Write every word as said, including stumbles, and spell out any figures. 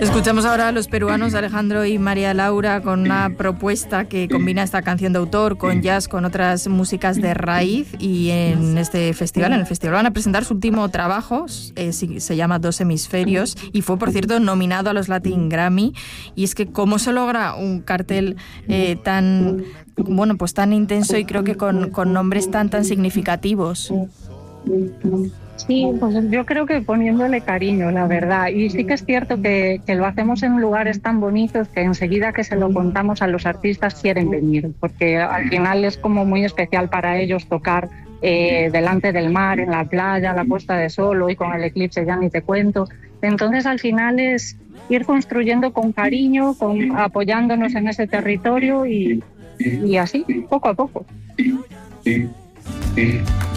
Escuchamos ahora a los peruanos Alejandro y María Laura con una propuesta que combina esta canción de autor con jazz, con otras músicas de raíz, y en este festival, en el festival van a presentar su último trabajo, eh, se llama Dos Hemisferios, y fue, por cierto, nominado a los Latin Grammy. Y es que cómo se logra un cartel eh, tan, bueno, pues tan intenso y creo que con, con nombres tan, tan significativos. Sí, pues yo creo que poniéndole cariño, la verdad. Y sí que es cierto que, que lo hacemos en lugares tan bonitos que enseguida que se lo contamos a los artistas quieren venir, porque al final es como muy especial para ellos tocar eh, delante del mar, en la playa, la puesta de sol, hoy con el eclipse ya ni te cuento. Entonces al final es ir construyendo con cariño, con, apoyándonos en ese territorio y, y así, poco a poco.